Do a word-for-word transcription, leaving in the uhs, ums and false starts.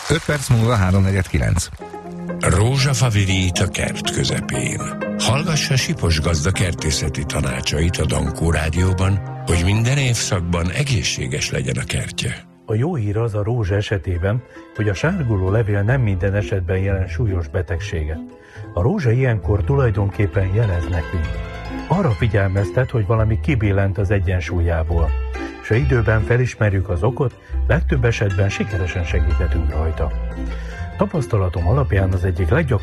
öt perc múlva háromnegyed kilenc. Rózsafa virít a kert közepén. Hallgassa Sipos gazda kertészeti tanácsait a Dankó Rádióban, hogy minden évszakban egészséges legyen a kertje. A jó hír az a rózsa esetében, hogy a sárguló levél nem minden esetben jelent súlyos betegséget. A rózsa ilyenkor tulajdonképpen jelez nekünk. Arra figyelmeztet, hogy valami kibillent az egyensúlyából. És ha időben felismerjük az okot, legtöbb esetben sikeresen segíthetünk rajta. Tapasztalatom alapján az egyik leggyakrabban